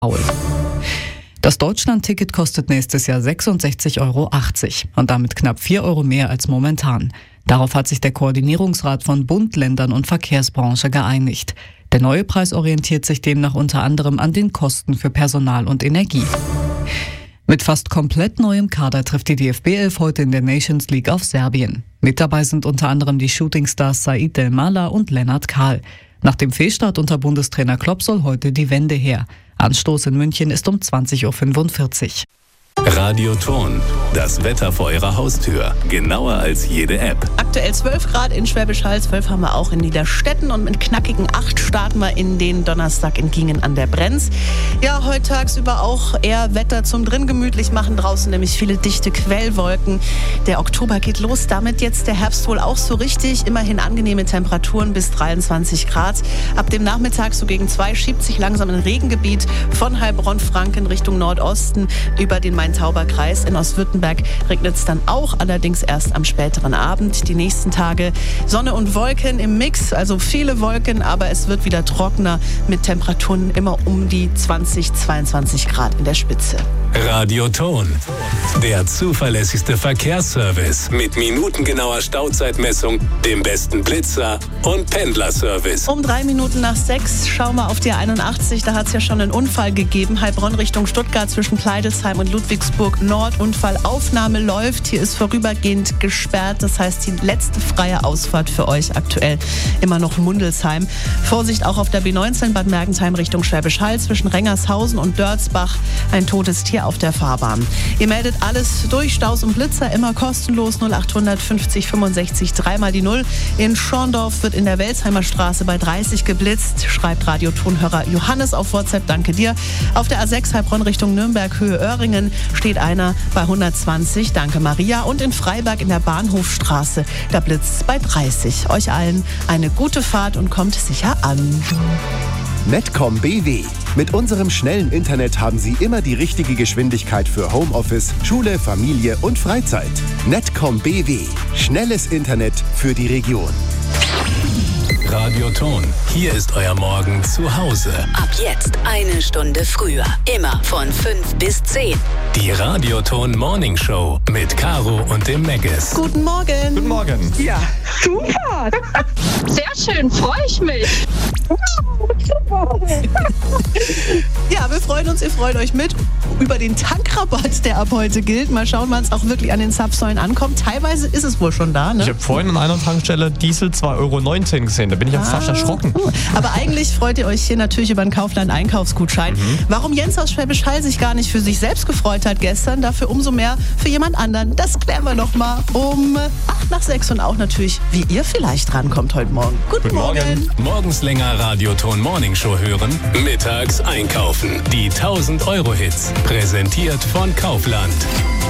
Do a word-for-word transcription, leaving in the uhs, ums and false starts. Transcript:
Paul. Das Deutschland-Ticket kostet nächstes Jahr sechsundsechzig Euro achtzig und damit knapp vier Euro mehr als momentan. Darauf hat sich der Koordinierungsrat von Bund, Ländern und Verkehrsbranche geeinigt. Der neue Preis orientiert sich demnach unter anderem an den Kosten für Personal und Energie. Mit fast komplett neuem Kader trifft die D F B elf heute in der Nations League auf Serbien. Mit dabei sind unter anderem die Shootingstars Said Delmala und Lennart Kahl. Nach dem Fehlstart unter Bundestrainer Klopp soll heute die Wende her. Anstoß in München ist um zwanzig Uhr fünfundvierzig. Radioton, das Wetter vor Ihrer Haustür. Genauer als jede App. Aktuell zwölf Grad in Schwäbisch Hall, zwölf haben wir auch in Niederstetten und mit knackigen acht starten wir in den Donnerstag in Gingen an der Brenz. Ja, heute tagsüber auch eher Wetter zum drin gemütlich machen, draußen nämlich viele dichte Quellwolken. Der Oktober geht los, damit jetzt der Herbst wohl auch so richtig. Immerhin angenehme Temperaturen bis dreiundzwanzig Grad. Ab dem Nachmittag so gegen zwei schiebt sich langsam ein Regengebiet von Heilbronn-Franken Richtung Nordosten über den Main-Tauber-Kreis. In Ostwürttemberg regnet es dann auch, allerdings erst am späteren Abend. Die nächsten Tage Sonne und Wolken im Mix, also viele Wolken, aber es wird wieder trockener mit Temperaturen immer um die zwanzig, zweiundzwanzig Grad in der Spitze. Radioton, der zuverlässigste Verkehrsservice mit minutengenauer Stauzeitmessung, dem besten Blitzer und Pendlerservice. Um drei Minuten nach sechs schauen wir auf die einundachtzig. Da hat es ja schon einen Unfall gegeben. Heilbronn Richtung Stuttgart zwischen Kleidelsheim und Ludwigsburg Nord. Unfallaufnahme läuft. Hier ist vorübergehend gesperrt. Das heißt, die letzte freie Ausfahrt für euch aktuell immer noch Mundelsheim. Vorsicht auch auf der B neunzehn Bad Mergentheim Richtung Schwäbisch Hall zwischen Rengershausen und Dörzbach. Ein totes Tier auf der Fahrbahn. Ihr meldet alles durch Staus und Blitzer immer kostenlos null achthundert fünfzig fünfundsechzig dreimal die Null. In Schorndorf wird in der Welsheimer Straße bei dreißig geblitzt, schreibt Radiotonhörer Johannes auf WhatsApp, danke dir. Auf der A sechs Heilbronn Richtung Nürnberg Höhe Öhringen steht einer bei hundertzwanzig, danke Maria. Und in Freiberg in der Bahnhofstraße, da blitzt es bei dreißig. Euch allen eine gute Fahrt und kommt sicher an. Netcom B W. Mit unserem schnellen Internet haben Sie immer die richtige Geschwindigkeit für Homeoffice, Schule, Familie und Freizeit. Netcom B W. Schnelles Internet für die Region. Radioton, hier ist euer Morgen zu Hause. Ab jetzt eine Stunde früher. Immer von fünf bis zehn. Die Radioton Morning Show mit Caro und dem Megges. Guten Morgen. Guten Morgen. Ja, super. Sehr schön, freue ich mich. Ja, wir freuen uns, ihr freut euch mit über den Tankrabatt, der ab heute gilt. Mal schauen, wann es auch wirklich an den Zapfsäulen ankommt. Teilweise ist es wohl schon da, ne? Ich habe vorhin an einer Tankstelle Diesel zwei Euro neunzehn gesehen. Da bin ich jetzt Ah. fast erschrocken. Aber eigentlich freut ihr euch hier natürlich über einen Kaufland-Einkaufsgutschein. Mhm. Warum Jens aus Schwäbisch Hall sich gar nicht für sich selbst gefreut hat gestern, dafür umso mehr für jemand anderen. Das klären wir noch mal um acht nach sechs und auch natürlich, wie ihr vielleicht rankommt heute Morgen. Guten, Guten Morgen. Morgen. Morgens länger Radioton Morning Show hören, mittags einkaufen. Die tausend Euro Hits, präsentiert von Kaufland.